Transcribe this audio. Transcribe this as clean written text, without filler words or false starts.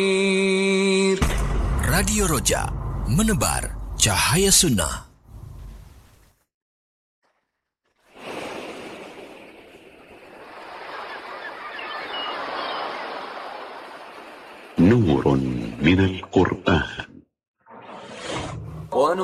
Radio Roja, menebar cahaya sunnah. نور من القرآن.